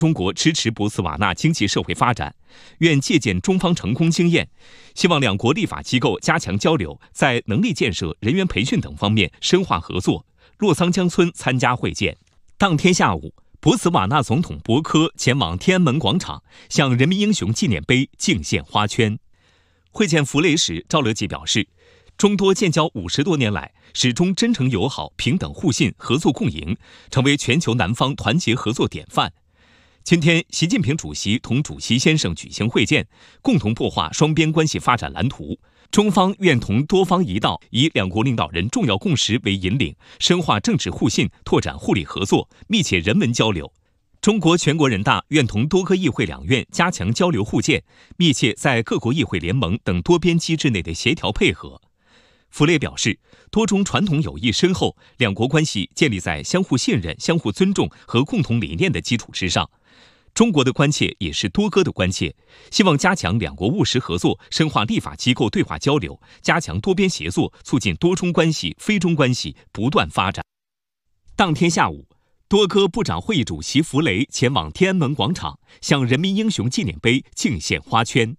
中国支持博茨瓦纳经济社会发展，愿借鉴中方成功经验，希望两国立法机构加强交流，在能力建设、人员培训等方面深化合作。洛桑江村参加会见。当天下午，博茨瓦纳总统博科前往天安门广场，向人民英雄纪念碑敬献花圈。会见弗雷时，赵乐际表示，中多建交50多年来，始终真诚友好、平等互信、合作共赢，成为全球南方团结合作典范。今天，习近平主席同主席先生举行会见，共同擘画双边关系发展蓝图。中方愿同多方一道，以两国领导人重要共识为引领，深化政治互信，拓展互利合作，密切人文交流。中国全国人大愿同多个议会两院加强交流互鉴，密切在各国议会联盟等多边机制内的协调配合。弗雷表示，多中传统友谊深厚，两国关系建立在相互信任、相互尊重和共同理念的基础之上。中国的关切也是多哥的关切，希望加强两国务实合作，深化立法机构对话交流，加强多边协作，促进多中关系、非中关系不断发展。当天下午，多哥部长会议主席弗雷前往天安门广场，向人民英雄纪念碑敬献花圈。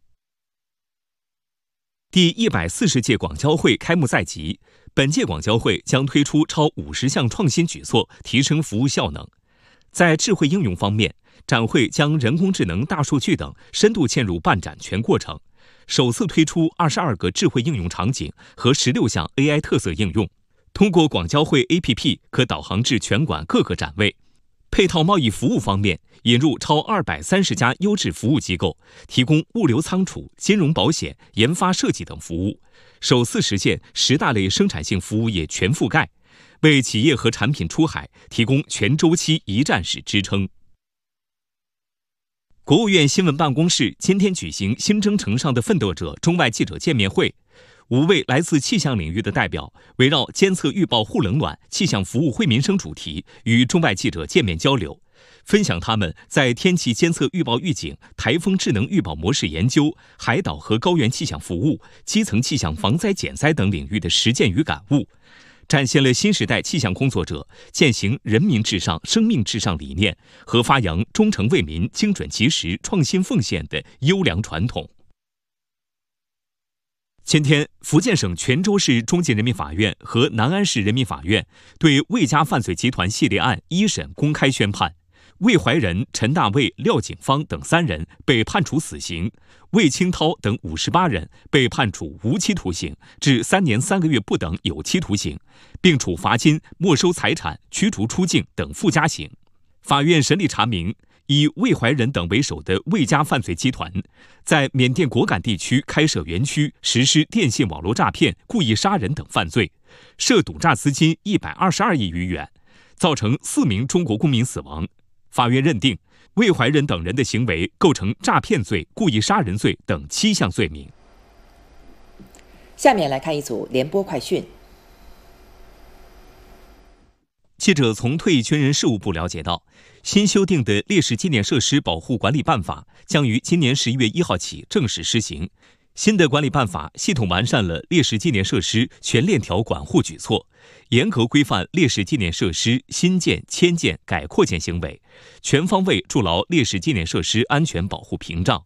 第140届广交会开幕在即，本届广交会将推出超50项创新举措，提升服务效能。在智慧应用方面，展会将人工智能、大数据等深度嵌入办展全过程，首次推出22个智慧应用场景和16项 AI 特色应用。通过广交会 APP 可导航至全馆各个展位。配套贸易服务方面，引入超230家优质服务机构，提供物流仓储、金融保险、研发设计等服务，首次实现10大类生产性服务业全覆盖，为企业和产品出海提供全周期一站式支撑。国务院新闻办公室今天举行新征程上的奋斗者中外记者见面会，5位来自气象领域的代表围绕监测预报护冷暖、气象服务惠民生主题与中外记者见面交流，分享他们在天气监测预报预警、台风智能预报模式研究、海岛和高原气象服务、基层气象防灾减灾等领域的实践与感悟，展现了新时代气象工作者践行人民至上、生命至上理念和发扬忠诚为民、精准及时、创新奉献的优良传统。前天，福建省泉州市中级人民法院和南安市人民法院对魏家犯罪集团系列案一审公开宣判，魏怀仁、陈大卫、廖景芳等3人被判处死刑，魏清涛等58人被判处无期徒刑至3年3个月不等有期徒刑，并处罚金、没收财产、驱逐出境等附加刑。法院审理查明，以魏怀仁等为首的魏家犯罪集团，在缅甸果敢地区开设园区，实施电信网络诈骗、故意杀人等犯罪，涉赌诈资金122亿余元，造成4名中国公民死亡。法院认定，魏怀仁等人的行为构成诈骗罪、故意杀人罪等7项罪名。 下面来看一组联播快讯。 记者从退役军人事务部了解到，新修订的烈士纪念设施保护管理办法将于今年11月1号起正式施行。新的管理办法系统完善了烈士纪念设施全链条管护举措，严格规范烈士纪念设施新建、迁建、改扩建行为，全方位筑牢烈士纪念设施安全保护屏障。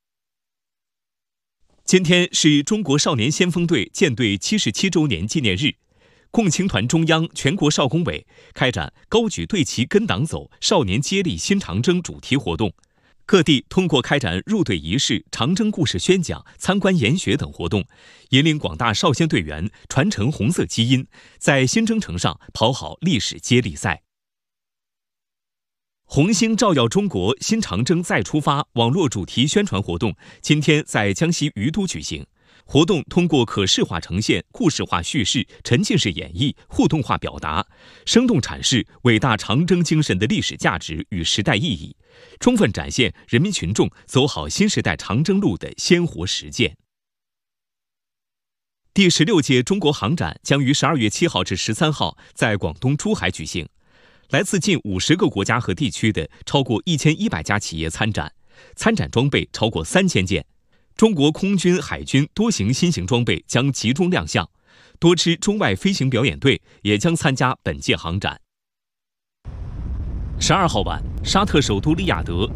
今天是中国少年先锋队建队77周年纪念日。共青团中央、全国少工委开展高举队旗跟党走、少年接力新长征主题活动，各地通过开展入队仪式、长征故事宣讲、参观研学等活动，引领广大少先队员传承红色基因，在新征程上跑好历史接力赛。红星照耀中国新长征再出发网络主题宣传活动今天在江西于都举行。活动通过可视化呈现、故事化叙事、沉浸式演绎、互动化表达，生动阐释伟大长征精神的历史价值与时代意义，充分展现人民群众走好新时代长征路的鲜活实践。第16届中国航展将于12月7号至13号在广东珠海举行，来自近50个国家和地区的超过1100家企业参展，参展装备超过3000件。中国空军、海军多型新型装备将集中亮相，多支中外飞行表演队也将参加本届航展。12号晚， 沙特首都利雅得